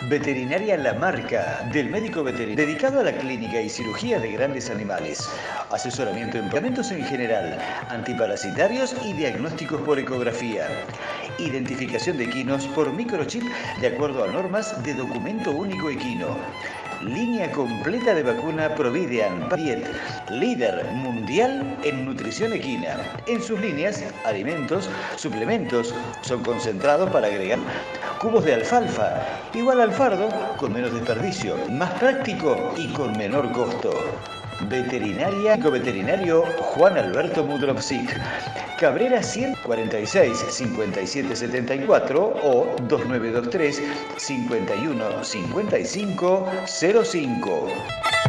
Veterinaria La Marca, del médico veterinario, dedicado a la clínica y cirugía de grandes animales. Asesoramiento en medicamentos en general, antiparasitarios y diagnósticos por ecografía. Identificación de equinos por microchip de acuerdo a normas de documento único equino. Línea completa de vacuna Providean Diet, líder mundial en nutrición equina. En sus líneas, alimentos, suplementos, son concentrados para agregar cubos de alfalfa, igual al fardo, con menos desperdicio, más práctico y con menor costo. Veterinario Juan Alberto Mudrovsik, Cabrera 146 57 74 o 2923 51 55 05.